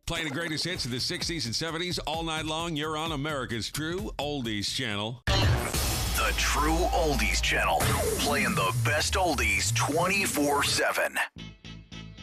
Playing the greatest hits of the 60s and 70s all night long. You're on America's True Oldies channel. The True Oldies channel. Playing the best oldies 24/7.